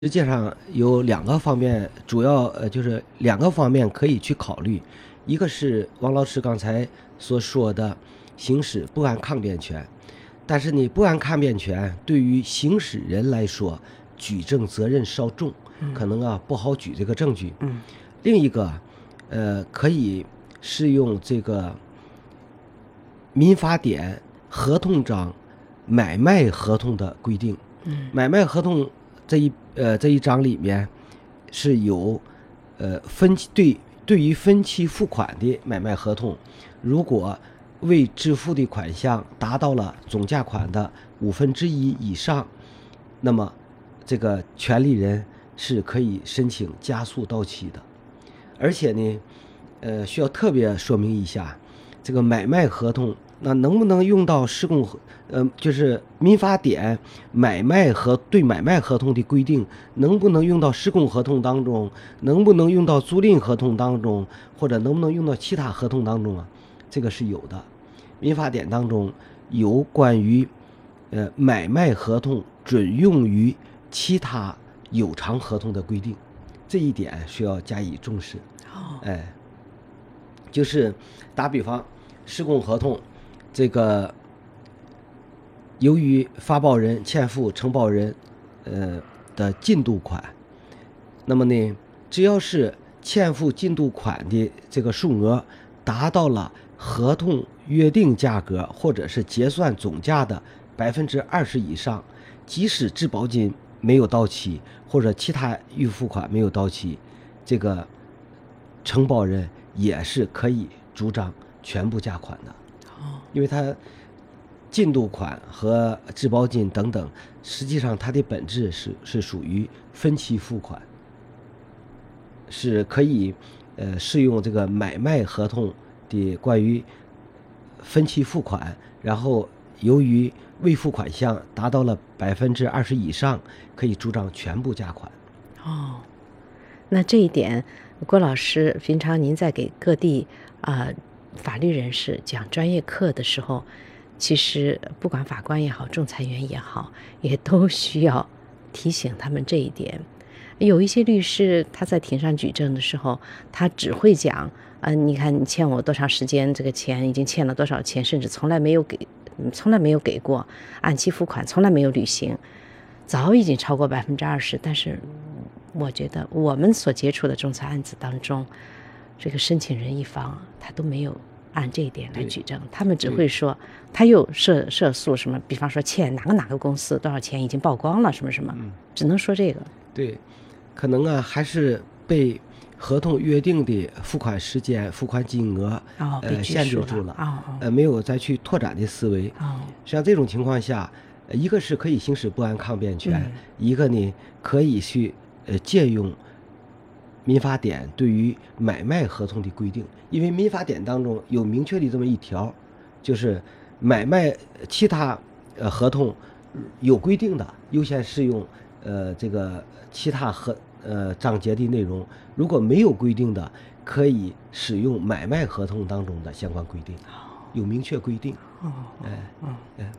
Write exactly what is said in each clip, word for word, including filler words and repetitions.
实际上有两个方面，主要呃就是两个方面可以去考虑，一个是王老师刚才所说的行使不按抗辩权，但是你不按抗辩权对于行使人来说，举证责任稍重，可能啊不好举这个证据。 嗯另一个，呃，可以适用这个民法典合同章买卖合同的规定。 嗯买卖合同这一呃这一章里面是有呃分期对对于分期付款的买卖合同，如果未支付的款项达到了总价款的五分之一以上，那么这个权利人是可以申请加速到期的。而且呢，呃，需要特别说明一下，这个买卖合同那能不能用到施工合，呃，就是民法典买卖和对买卖合同的规定，能不能用到施工合同当中，能不能用到租赁合同当中，或者能不能用到其他合同当中啊？这个是有的。民法典当中有关于呃买卖合同准用于其他有偿合同的规定，这一点需要加以重视。 哦哎，就是打比方，施工合同，这个由于发包人欠付承包人呃的进度款，那么呢，只要是欠付进度款的这个数额达到了合同约定价格或者是结算总价的百分之二十以上，即使质保金没有到期或者其他预付款没有到期，这个承包人也是可以主张全部价款的。 哦因为它进度款和质保金等等，实际上它的本质是是属于分期付款，是可以呃适用这个买卖合同的关于分期付款，然后由于未付款项达到了百分之二十以上，可以主张全部价款。 哦，那这一点，郭老师，平常您在给各地啊、呃法律人士讲专业课的时候，其实不管法官也好，仲裁员也好，也都需要提醒他们这一点。有一些律师他在庭上举证的时候，他只会讲，呃，你看你欠我多长时间，这个钱已经欠了多少钱，甚至从来没有给，嗯从来没有给过，按期付款从来没有履行，早已经超过百分之二十。但是我觉得我们所接触的仲裁案子当中，这个申请人一方他都没有按这一点来举证，他们只会说他又涉涉诉什么，比方说欠哪个哪个公司多少钱已经曝光了什么什么，只能说这个。 对，可能啊还是被合同约定的付款时间、付款金额哦被呃拘束了限制住了， 哦哦呃没有再去拓展的思维。 哦像这种情况下，呃一个是可以行使不按抗辩权， 嗯一个呢可以去呃借用民法典对于买卖合同的规定，因为民法典当中有明确的这么一条，就是买卖其他呃合同有规定的优先适用呃这个其他合呃章节的内容，如果没有规定的，可以使用买卖合同当中的相关规定，有明确规定。 哦哎哦哎，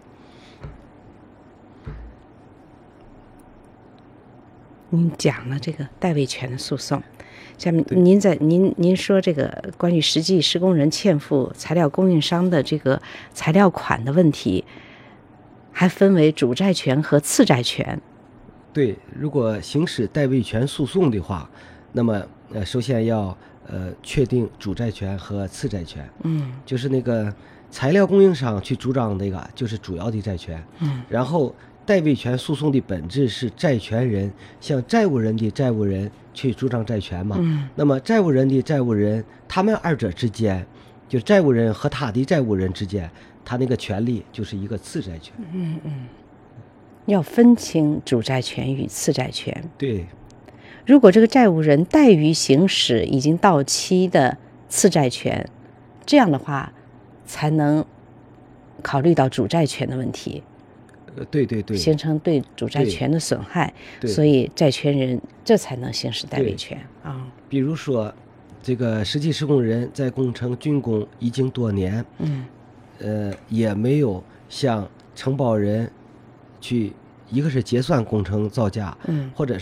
您讲了这个代位权的诉讼，下面您在您您说这个关于实际施工人欠付材料供应商的这个材料款的问题，还分为主债权和次债权。 对，如果行使代位权诉讼的话，那么呃首先要呃确定主债权和次债权。 嗯就是那个材料供应商去主张那个就是主要的债权， 嗯然后代位权诉讼的本质是债权人向债务人的债务人去主张债权嘛。 嗯那么债务人的债务人，他们二者之间，就是债务人和他的债务人之间，他那个权利就是一个次债权。 嗯嗯，要分清主债权与次债权。 对如果这个债务人怠于行使已经到期的次债权，这样的话才能考虑到主债权的问题， 呃对对对， 形成对主债权的损害， 对所以债权人这才能行使代位权啊。 比如说这个实际施工人在工程竣工已经多年， 嗯呃，也没有向承包人去一个是结算工程造价， 嗯或者